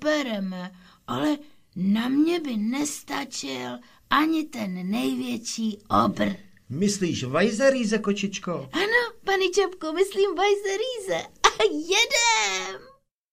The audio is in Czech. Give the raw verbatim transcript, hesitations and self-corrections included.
opereme, ale na mě by nestačil ani ten největší obr. Myslíš vajzerýze, kočičko? Ano, pani Čapko, myslím vajzerýze. A jedem!